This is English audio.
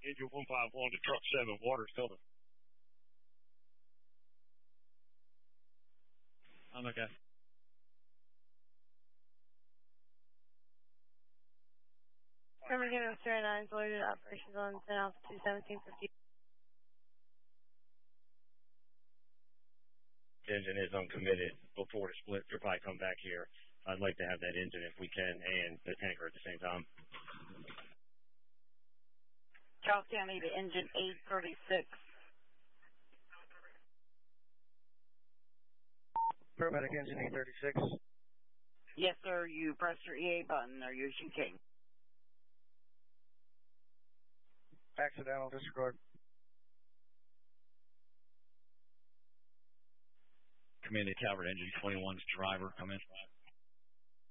Engine 151 to truck 7, water's coming. I'm okay. Remember, getting 09's loaded operations on 10 Alpha 21750. The engine is uncommitted before the split. You'll probably come back here. I'd like to have that engine if we can and the tanker at the same time. Charles County to engine 836. Paramedic engine 836. Yes, sir. You press your EA button or use your key. Accidental disregard. Commanded Calvert engine 21's driver, come in.